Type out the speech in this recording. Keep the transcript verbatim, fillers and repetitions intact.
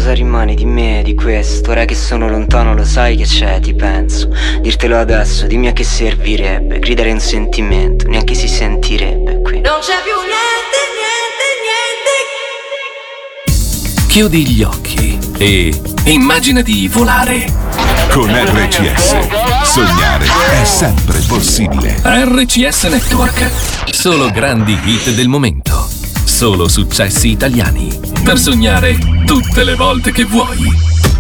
cosa rimane di me, di questo? Ora che sono lontano lo sai che c'è, ti penso. Dirtelo adesso, dimmi a che servirebbe. Gridare un sentimento, neanche si sentirebbe qui. Non c'è più niente, niente, niente. Chiudi gli occhi e immagina di volare. Con R C S, sognare è sempre possibile. R C S Network. Solo grandi hit del momento. Solo successi italiani. Per sognare tutte le volte che vuoi.